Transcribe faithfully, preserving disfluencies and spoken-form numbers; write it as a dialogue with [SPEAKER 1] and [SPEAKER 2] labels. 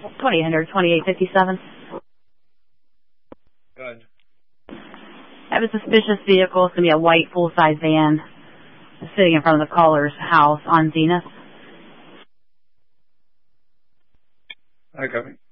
[SPEAKER 1] twenty-eight hundred, twenty-eight fifty-seven.
[SPEAKER 2] Good.
[SPEAKER 1] I have a suspicious vehicle. It's going to be a white full-size van sitting in front of the caller's house on Zenith.
[SPEAKER 2] I got it.